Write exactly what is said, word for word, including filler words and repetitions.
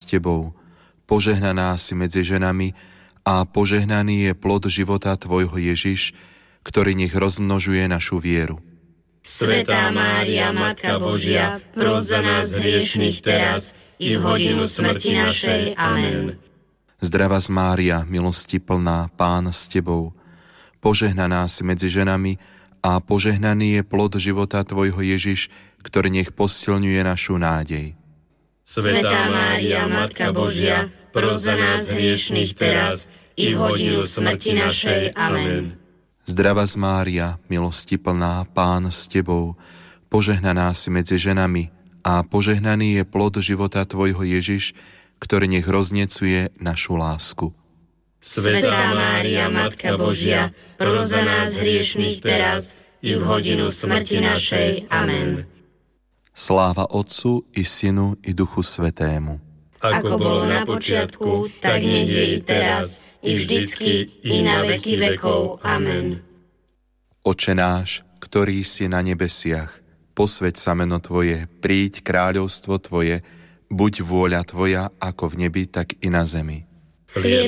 Tebou, požehnaná si medzi ženami a požehnaný je plod života Tvojho Ježiš, ktorý nech rozmnožuje našu vieru. Svätá Mária, Matka Božia, pros za nás hriešnych teraz i v hodinu smrti našej. Amen. Zdravá Mária, milosti plná, Pán s Tebou, požehnaná si medzi ženami a požehnaný je plod života Tvojho Ježiš, ktorý nech posilňuje našu nádej. Svätá Mária, Matka Božia, pros za nás hriešnych teraz i v hodinu smrti našej. Amen. Zdravá Mária, milosti plná, Pán s Tebou, požehnaná si medzi ženami a požehnaný je plod života Tvojho Ježiš, ktorý nech roznecuje našu lásku. Svätá Mária, Matka Božia, pros za nás hriešnych teraz i v hodinu smrti našej. Amen. Sláva Otcu i Synu i Duchu Svätému. Ako bolo na počiatku, tak nech je i teraz, i vždycky, i na veky vekov. Amen. Oče náš, ktorý si na nebesiach, posväť sa meno Tvoje, príď kráľovstvo Tvoje, buď vôľa Tvoja, ako v nebi, tak i na zemi. Chlieb